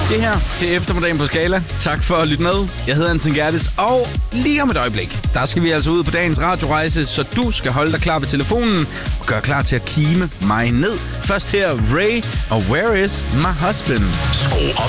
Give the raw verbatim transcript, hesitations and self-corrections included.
Det her, det er eftermiddagen på Skala. Tak for at lytte med. Jeg hedder Anton Gerdes, og lige om et øjeblik, der skal vi altså ud på dagens radiorejse, så du skal holde dig klar ved telefonen og gøre klar til at kime mig ned. Først her Ray og Where Is My Husband? Skru op